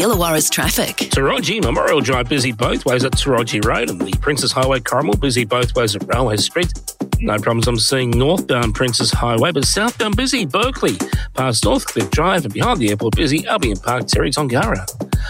Illawarra's traffic. Taraji Memorial Drive busy both ways at Taraji Road, and the Princess Highway Corrimal busy both ways at Railway Street. No problems I'm seeing northbound Princess Highway, but southbound busy Berkeley, past Northcliffe Drive and behind the airport busy Albion Park, Terry Tongara.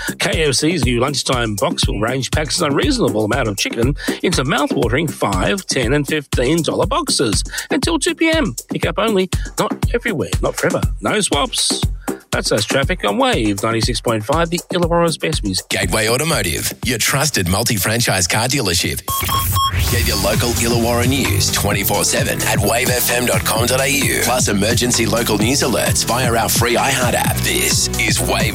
KFC's new lunchtime box will range packs an unreasonable amount of chicken into mouth-watering $5, $10 and $15 boxes until 2 p.m. Pick up only, not everywhere, not forever. No swaps. That's us traffic on Wave 96.5, the Illawarra's best music. Gateway Automotive, your trusted multi-franchise car dealership. Get your local Illawarra news 24/7 at wavefm.com.au. Plus emergency local news alerts via our free iHeart app. This is Wave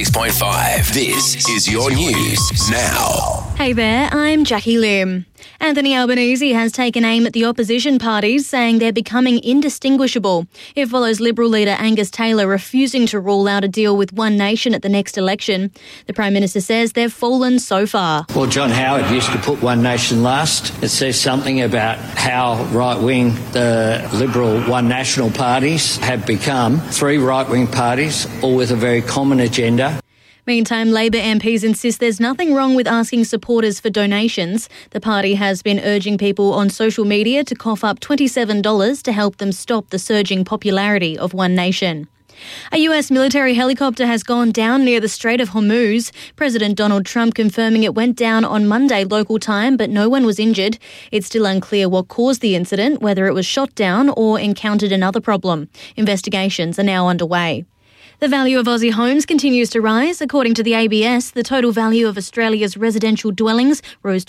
96.5. This is your news now. Hey there, I'm Jackie Lim. Anthony Albanese has taken aim at the opposition parties, saying they're becoming indistinguishable. It follows Liberal leader Angus Taylor refusing to rule out a deal with One Nation at the next election. The Prime Minister says they've fallen so far. Well, John Howard used to put One Nation last. It says something about how right-wing the Liberal One National parties have become. 3 right-wing parties, all with a very common agenda. Meantime, Labor MPs insist there's nothing wrong with asking supporters for donations. The party has been urging people on social media to cough up $27 to help them stop the surging popularity of One Nation. A US military helicopter has gone down near the Strait of Hormuz. President Donald Trump confirming it went down on Monday local time, but no one was injured. It's still unclear what caused the incident, whether it was shot down or encountered another problem. Investigations are now underway. The value of Aussie homes continues to rise. According to the ABS, the total value of Australia's residential dwellings rose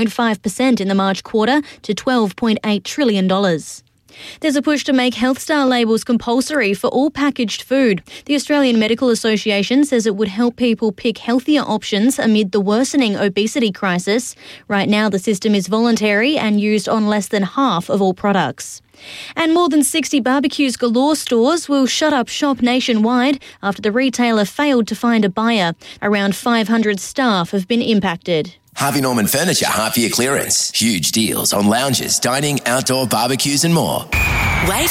2.5% in the March quarter to $12.8 trillion. There's a push to make Health Star labels compulsory for all packaged food. The Australian Medical Association says it would help people pick healthier options amid the worsening obesity crisis. Right now, the system is voluntary and used on less than half of all products. And more than 60 Barbecues Galore stores will shut up shop nationwide after the retailer failed to find a buyer. Around 500 staff have been impacted. Harvey Norman Furniture half-year clearance. Huge deals on lounges, dining, outdoor barbecues and more. Wave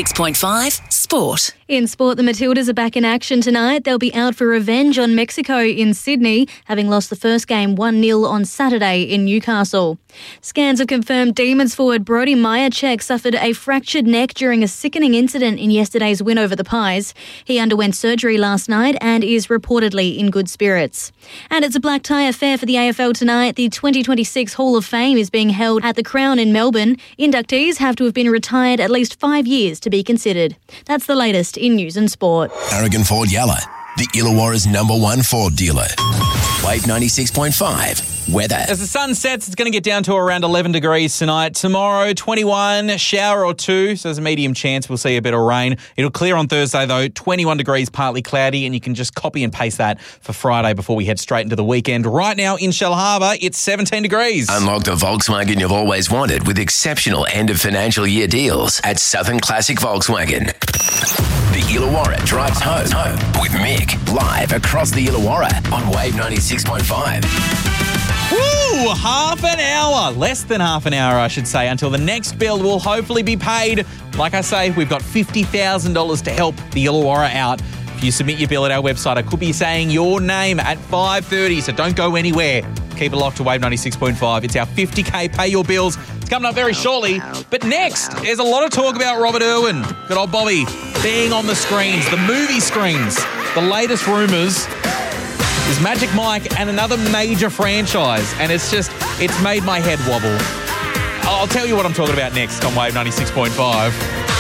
96.5 Sport. In sport, the Matildas are back in action tonight. They'll be out for revenge on Mexico in Sydney, having lost the first game 1-0 on Saturday in Newcastle. Scans have confirmed Demons forward Brody Majacek suffered a fractured neck during a sickening incident in yesterday's win over the Pies. He underwent surgery last night and is reportedly in good spirits. And it's a black tie affair for the AFL tonight. The 2026 Hall of Fame is being held at the Crown in Melbourne. Inductees have to have been retired at least 5 years to be considered. That's the latest in news and sport. Aragon Ford Yalla, the Illawarra's #1 Ford dealer. Wave 96.5. Weather. As the sun sets, it's going to get down to around 11 degrees tonight. Tomorrow, 21, shower or 2, so there's a medium chance we'll see a bit of rain. It'll clear on Thursday, though, 21 degrees, partly cloudy, and you can just copy and paste that for Friday before we head straight into the weekend. Right now in Shell Harbour, it's 17 degrees. Unlock the Volkswagen you've always wanted with exceptional end-of-financial year deals at Southern Classic Volkswagen. The Illawarra drives home with Mick, live across the Illawarra on Wave 96.5. Woo! Half an hour, less than half an hour, I should say, until the next bill will hopefully be paid. Like I say, we've got $50,000 to help the Illawarra out. If you submit your bill at our website, I could be saying your name at 5:30, so don't go anywhere. Keep it locked to Wave 96.5. It's our 50K Pay Your Bills. It's coming up very shortly. But next, there's a lot of talk about Robert Irwin. Good old Bobby being on the screens, the movie screens. The latest rumours is Magic Mike and another major franchise, and it's made my head wobble. I'll tell you what I'm talking about next on Wave 96.5.